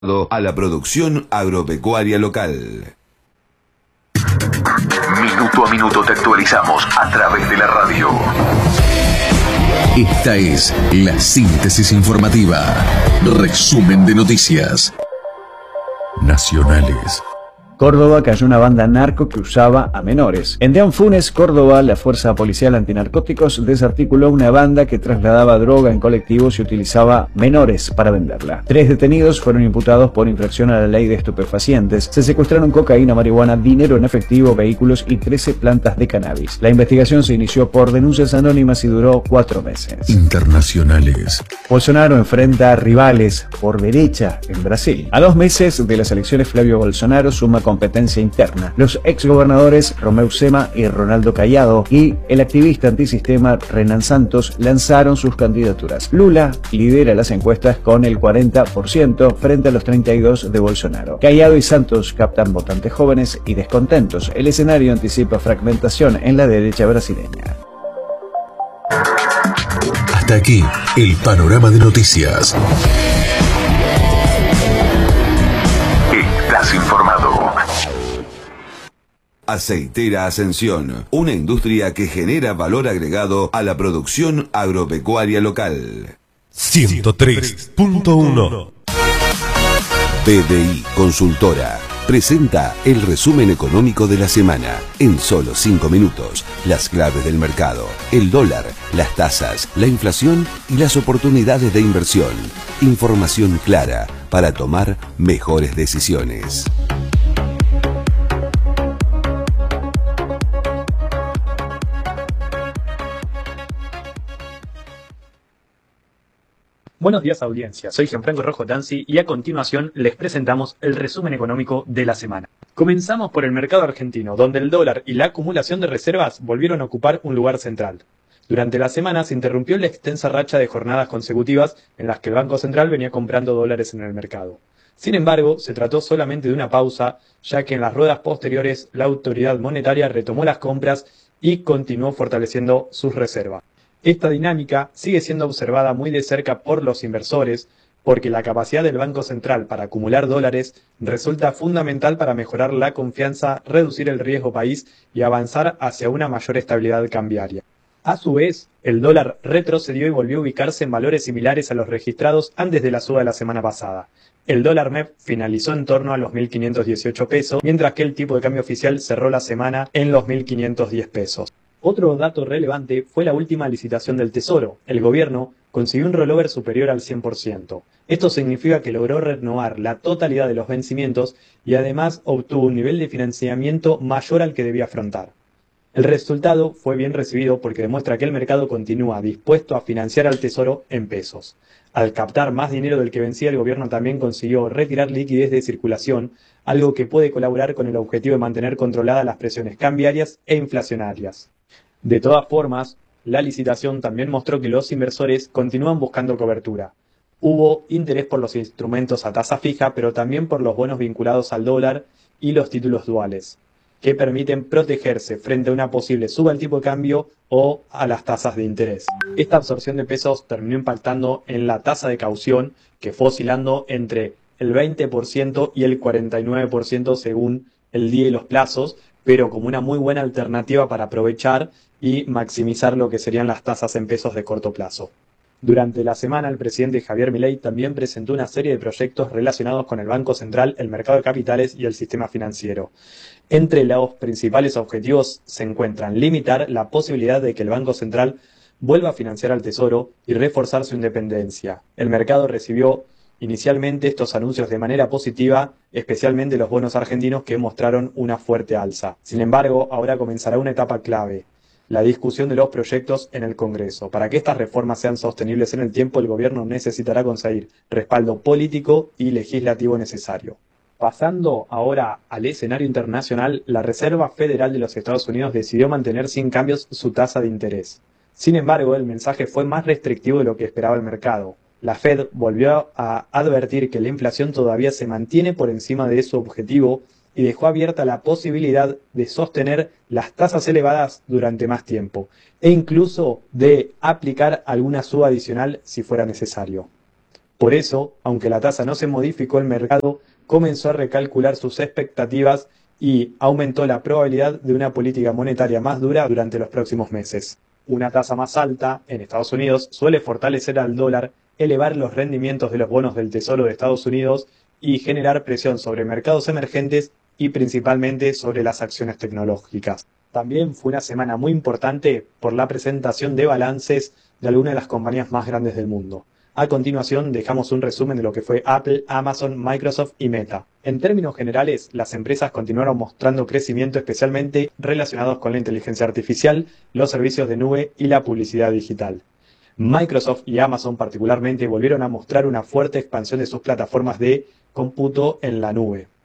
a la producción agropecuaria local. Minuto a minuto te actualizamos a través de la radio. Esta es la síntesis informativa. Resumen de noticias nacionales. Córdoba cayó una banda narco que usaba a menores. En Deanfunes, Córdoba, la Fuerza Policial Antinarcóticos desarticuló una banda que trasladaba droga en colectivos y utilizaba menores para venderla. 3 detenidos fueron imputados por infracción a la ley de estupefacientes. Se secuestraron cocaína, marihuana, dinero en efectivo, vehículos y 13 plantas de cannabis. La investigación se inició por denuncias anónimas y duró 4 meses. Internacionales. Bolsonaro enfrenta a rivales por derecha en Brasil. A 2 meses de las elecciones, Flavio Bolsonaro suma competencia interna. Los exgobernadores Romeu Zema y Ronaldo Caiado y el activista antisistema Renan Santos lanzaron sus candidaturas. Lula lidera las encuestas con el 40% frente a los 32% de Bolsonaro. Caiado y Santos captan votantes jóvenes y descontentos. El escenario anticipa fragmentación en la derecha brasileña. Hasta aquí el panorama de noticias. Estás informado. Aceitera Ascensión, una industria que genera valor agregado a la producción agropecuaria local. 103.1 PDI Consultora presenta el resumen económico de la semana. En solo 5 minutos, las claves del mercado, el dólar, las tasas, la inflación y las oportunidades de inversión. Información clara para tomar mejores decisiones. Buenos días, audiencia. Soy Gianfranco Rojo Tanzi y a continuación les presentamos el resumen económico de la semana. Comenzamos por el mercado argentino, donde el dólar y la acumulación de reservas volvieron a ocupar un lugar central. Durante la semana se interrumpió la extensa racha de jornadas consecutivas en las que el Banco Central venía comprando dólares en el mercado. Sin embargo, se trató solamente de una pausa, ya que en las ruedas posteriores la autoridad monetaria retomó las compras y continuó fortaleciendo sus reservas. Esta dinámica sigue siendo observada muy de cerca por los inversores, porque la capacidad del Banco Central para acumular dólares resulta fundamental para mejorar la confianza, reducir el riesgo país y avanzar hacia una mayor estabilidad cambiaria. A su vez, el dólar retrocedió y volvió a ubicarse en valores similares a los registrados antes de la suba de la semana pasada. El dólar MEP finalizó en torno a los 1.518 pesos, mientras que el tipo de cambio oficial cerró la semana en los 1.510 pesos. Otro dato relevante fue la última licitación del Tesoro. El gobierno consiguió un rollover superior al 100%. Esto significa que logró renovar la totalidad de los vencimientos y además obtuvo un nivel de financiamiento mayor al que debía afrontar. El resultado fue bien recibido porque demuestra que el mercado continúa dispuesto a financiar al Tesoro en pesos. Al captar más dinero del que vencía, el gobierno también consiguió retirar liquidez de circulación, algo que puede colaborar con el objetivo de mantener controladas las presiones cambiarias e inflacionarias. De todas formas, la licitación también mostró que los inversores continúan buscando cobertura. Hubo interés por los instrumentos a tasa fija, pero también por los bonos vinculados al dólar y los títulos duales, que permiten protegerse frente a una posible suba del tipo de cambio o a las tasas de interés. Esta absorción de pesos terminó impactando en la tasa de caución, que fue oscilando entre el 20% y el 49% según el día y los plazos, pero como una muy buena alternativa para aprovechar y maximizar lo que serían las tasas en pesos de corto plazo. Durante la semana, el presidente Javier Milei también presentó una serie de proyectos relacionados con el Banco Central, el mercado de capitales y el sistema financiero. Entre los principales objetivos se encuentran limitar la posibilidad de que el Banco Central vuelva a financiar al Tesoro y reforzar su independencia. El mercado recibió inicialmente estos anuncios de manera positiva, especialmente los bonos argentinos que mostraron una fuerte alza. Sin embargo, ahora comenzará una etapa clave: la discusión de los proyectos en el Congreso. Para que estas reformas sean sostenibles en el tiempo, el gobierno necesitará conseguir respaldo político y legislativo necesario. Pasando ahora al escenario internacional, la Reserva Federal de los Estados Unidos decidió mantener sin cambios su tasa de interés. Sin embargo, el mensaje fue más restrictivo de lo que esperaba el mercado. La Fed volvió a advertir que la inflación todavía se mantiene por encima de su objetivo y dejó abierta la posibilidad de sostener las tasas elevadas durante más tiempo e incluso de aplicar alguna suba adicional si fuera necesario. Por eso, aunque la tasa no se modificó, el mercado comenzó a recalcular sus expectativas y aumentó la probabilidad de una política monetaria más dura durante los próximos meses. Una tasa más alta en Estados Unidos suele fortalecer al dólar, elevar los rendimientos de los bonos del Tesoro de Estados Unidos y generar presión sobre mercados emergentes y principalmente sobre las acciones tecnológicas. También fue una semana muy importante por la presentación de balances de algunas de las compañías más grandes del mundo. A continuación dejamos un resumen de lo que fue Apple, Amazon, Microsoft y Meta. En términos generales, las empresas continuaron mostrando crecimiento especialmente relacionados con la inteligencia artificial, los servicios de nube y la publicidad digital. Microsoft y Amazon particularmente volvieron a mostrar una fuerte expansión de sus plataformas de cómputo en la nube.